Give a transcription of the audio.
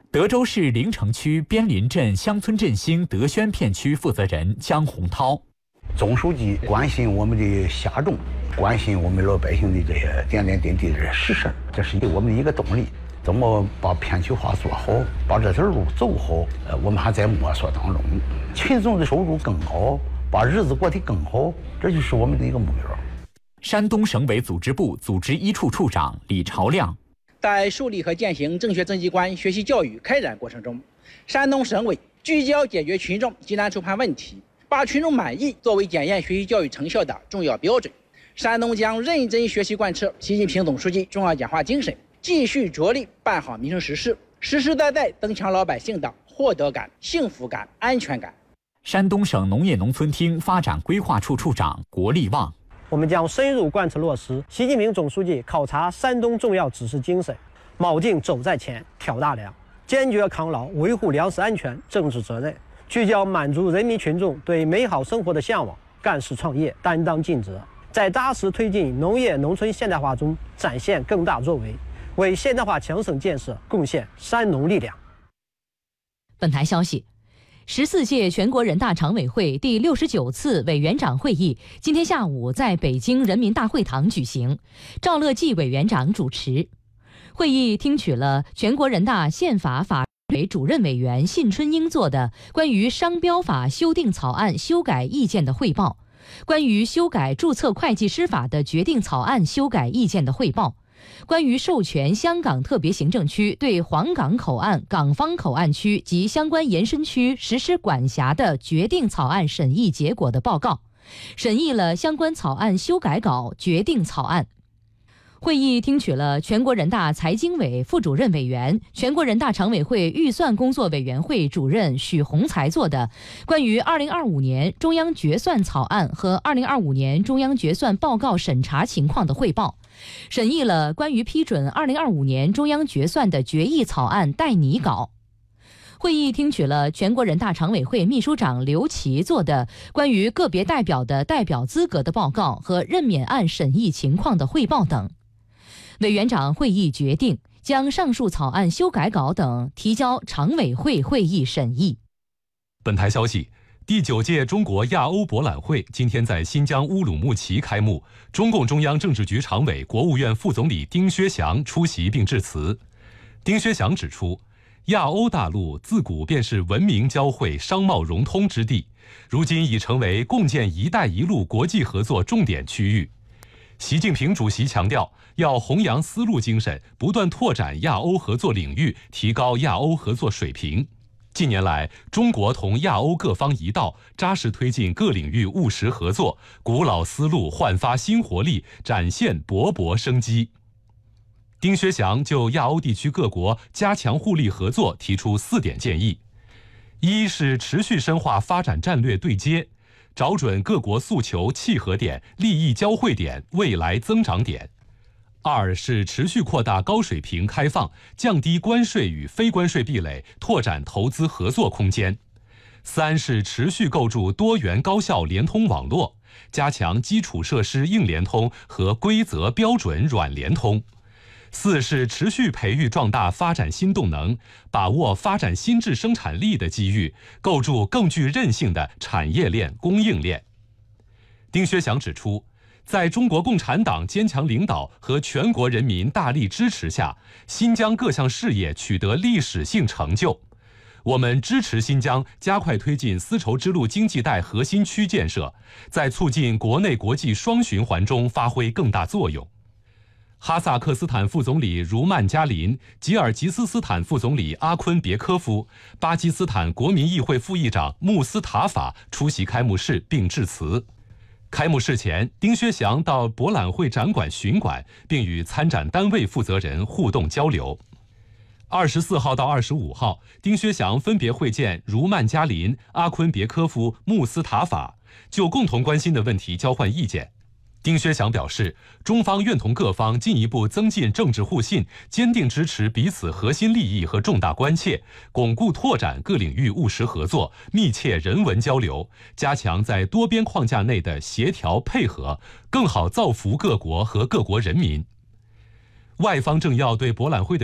德州市临城区边林镇乡村振兴德宣片区负责人江洪涛： 总书记关心我们的下众，关心我们老百姓的这些点点滴滴的实事，这是我们的一个动力。怎么把片区化做好，把这条路走好，我们还在摸索当中。群众的收入更高，把日子过得更好，这就是我们的一个目标。 山东省委组织部组织一处处长李朝亮： 在树立和践行正确政绩观学习教育开展过程中，山东省委聚焦解决群众急难愁盼问题，把群众满意作为检验学习教育成效的重要标准。山东将认真学习贯彻习近平总书记重要讲话精神，继续着力办好民生实事，实实在在增强老百姓的获得感、幸福感、安全感。 山东省农业农村厅发展规划处处长国立旺： 我们将深入贯彻落实习近平总书记考察山东重要指示精神，铆定走在前、挑大梁，坚决抗牢维护粮食安全政治责任，聚焦满足人民群众对美好生活的向往，干事创业担当尽责，在扎实推进农业农村现代化中展现更大作为，为现代化强省建设贡献山农力量。 本台消息，14届全国人大常委会第69次委员长会议今天下午在北京人民大会堂举行，赵乐际委员长主持。会议听取了全国人大宪法法委主任委员信春英作的关于商标法修订草案修改意见的汇报，关于修改注册会计师法的决定草案修改意见的汇报，关于授权香港特别行政区对黄港口岸、港方口岸区及相关延伸区实施管辖的决定草案审议结果的报告，审议了相关草案修改稿、决定草案。会议听取了全国人大财经委副主任委员、全国人大常委会预算工作委员会主任许宏才作的关于2025年中央决算草案和2025年中央决算报告审查情况的汇报，审议了关于批准2025年中央决算的决议草案待拟稿。会议听取了全国人大常委会秘书长刘琦作的关于个别代表的代表资格的报告和任免案审议情况的汇报等。委员长会议决定将上述草案修改稿等提交常委会会议审议。 本台消息，第9届中国亚欧博览会今天在新疆乌鲁木齐开幕，中共中央政治局常委、国务院副总理丁薛祥出席并致辞。丁薛祥指出，亚欧大陆自古便是文明交汇、商贸融通之地，如今已成为共建“一带一路”国际合作重点区域。习近平主席强调，要弘扬丝路精神，不断拓展亚欧合作领域，提高亚欧合作水平。近年来，中国同亚欧各方一道，扎实推进各领域务实合作，古老丝路焕发新活力，展现勃勃生机。丁薛祥就亚欧地区各国加强互利合作提出4点建议：一是持续深化发展战略对接，找准各国诉求契合点、利益交汇点、未来增长点；二是持续扩大高水平开放，降低关税与非关税壁垒，拓展投资合作空间；三是持续构筑多元高效联通网络，加强基础设施硬联通和规则标准软联通；四是持续培育壮大发展新动能，把握发展新质生产力的机遇，构筑更具韧性的产业链、供应链。丁薛祥指出，在中国共产党坚强领导和全国人民大力支持下，新疆各项事业取得历史性成就。我们支持新疆加快推进丝绸之路经济带核心区建设，在促进国内国际双循环中发挥更大作用。哈萨克斯坦副总理茹曼加林、吉尔吉斯斯坦副总理阿昆别科夫、巴基斯坦国民议会副议长穆斯塔法出席开幕式并致辞。开幕式前，丁薛祥到博览会展馆巡馆，并与参展单位负责人互动交流。24号到25号，丁薛祥分别会见茹曼加林、阿昆别科夫、穆斯塔法，就共同关心的问题交换意见。丁薛祥表示，中方愿同各方进一步增进政治互信，坚定支持彼此核心利益和重大关切，巩固拓展各领域务实合作，密切人文交流，加强在多边框架内的协调配合，更好造福各国和各国人民。外方政要对博览会的